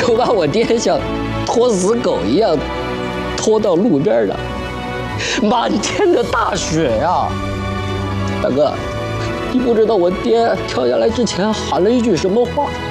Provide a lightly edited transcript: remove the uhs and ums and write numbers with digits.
就把我爹像拖死狗一样拖到路边了。满天的大雪呀！大哥，你不知道我爹跳下来之前喊了一句什么话？